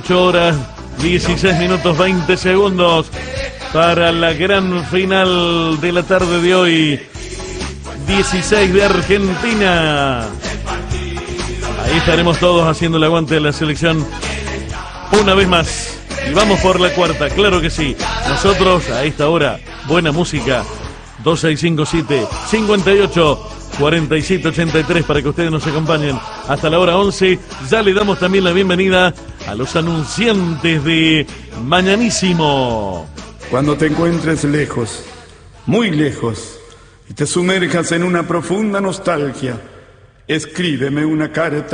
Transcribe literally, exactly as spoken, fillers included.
dieciocho horas, dieciséis minutos, veinte segundos para la gran final de la tarde de hoy. dieciséis de Argentina. Ahí estaremos todos haciendo el aguante de la selección una vez más. Y vamos por la cuarta, claro que sí. Nosotros a esta hora, buena música. dos seis cinco siete, cincuenta y ocho, cuarenta y siete, ochenta y tres para que ustedes nos acompañen hasta la hora once. Ya le damos también la bienvenida a los anunciantes de Mañanísimo. Cuando te encuentres lejos, muy lejos, y te sumerjas en una profunda nostalgia, escríbeme una carta